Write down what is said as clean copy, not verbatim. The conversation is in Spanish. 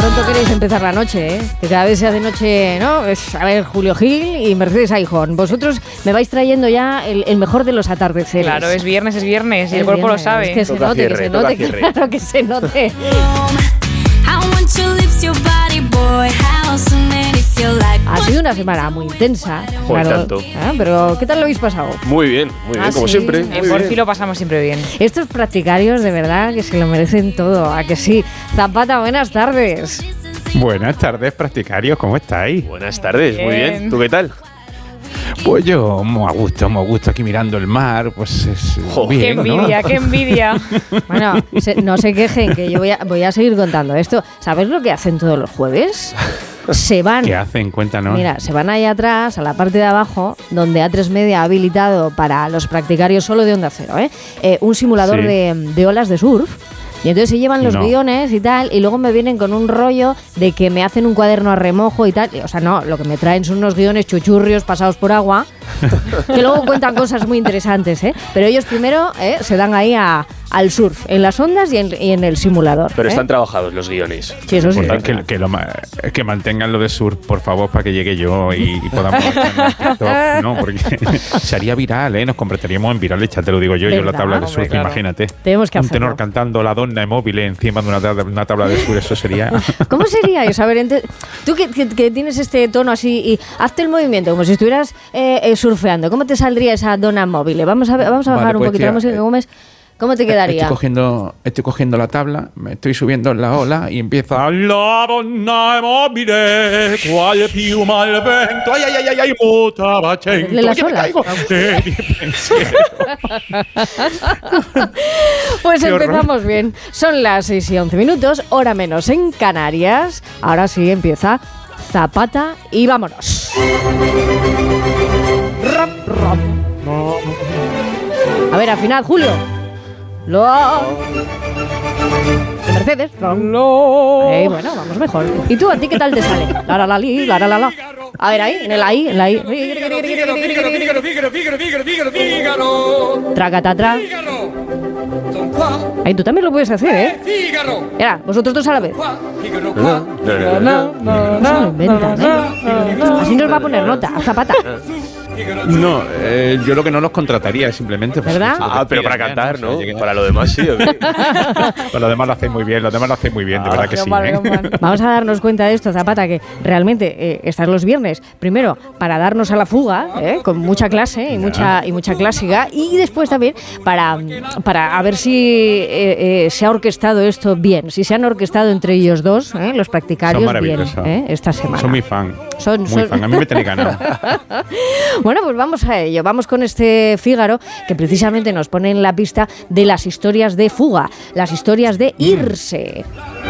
pronto queréis empezar la noche, ¿eh? Que cada vez se hace noche, ¿no? Es, a ver, Julio Gil y Mercedes Aijón. Vosotros me vais trayendo ya el mejor de los atardeceres. Claro, es viernes y el cuerpo lo sabe. Es que se note, claro que se note. Ha sido una semana muy intensa. Joder, claro. tanto. Pero ¿qué tal lo habéis pasado? Muy bien, como sí. siempre. Por fin lo pasamos siempre bien. Estos practicarios de verdad que se lo merecen todo, ¿a que sí? Zapata, buenas tardes. Buenas tardes, practicarios, ¿cómo estáis? Buenas tardes, muy bien. ¿Tú qué tal? Pues yo muy a gusto aquí mirando el mar, pues es bien, ¡Qué envidia, ¿no? qué envidia! Bueno, no se quejen, que yo voy a seguir contando esto. ¿Sabes lo que hacen todos los jueves? Se van. ¿Qué hacen? Cuéntanos. Mira, se van ahí atrás, a la parte de abajo, donde A3 Media ha habilitado para los practicarios solo de Onda Cero, un simulador Sí. de olas de surf. Y entonces se llevan los guiones y tal, y luego me vienen con un rollo de que me hacen un cuaderno a remojo y tal. O sea, no, lo que me traen son unos guiones chuchurrios pasados por agua, que luego cuentan cosas muy interesantes, Pero ellos primero se dan ahí al surf, en las ondas y en el simulador. Pero están trabajados los guiones. Sí, eso sí. Que mantengan lo de surf, por favor, para que llegue yo y podamos no, porque sería viral, Nos convertiríamos en virales, ya te lo digo yo en la tabla de surf, claro. Imagínate. Tenemos que un hacerlo. tenor cantando la donna móvil encima de una tabla de surf, eso sería... ¿Cómo sería eso? A ver, tú que tienes este tono así y hazte el movimiento como si estuvieras surfeando. ¿Cómo te saldría esa dona móvil? Vamos a bajar un pues, poquito la música. ¿Cómo te quedaría? Estoy cogiendo la tabla, me estoy subiendo en la ola y empiezo a... La donna mobile, quale piuma al vento, ay, mutava cento. ¿Le las olas? Pues empezamos bien. Son las 6:11, hora menos en Canarias. Ahora sí empieza Zapata y vámonos. A ver, al final, Julio. Mercedes. Bueno, vamos mejor. ¿Y tú, a ti qué tal te sale? La. A ver, ahí, en la I. Tracatatra. Ahí tú también lo puedes hacer, Mira, vosotros dos a la vez. No inventan, Así nos va a poner nota, a Zapata. No, yo lo que no los contrataría es simplemente... Pues, ¿verdad? Pero para cantar, ¿no? Para lo demás sí, ¿o qué? Pues lo demás lo hacéis muy bien, de verdad que sí. Vamos a darnos cuenta de esto, Zapata, que realmente estás los viernes, primero, para darnos a la fuga, con mucha clase y mucha clásica, y después también para a ver si se ha orquestado esto bien, si se han orquestado entre ellos dos, los practicarios bien, esta semana. Son muy fan. Muy fan, a mí me tenéis ganado. Bueno, pues vamos a ello. Vamos con este Fígaro que precisamente nos pone en la pista de las historias de fuga, las historias de irse.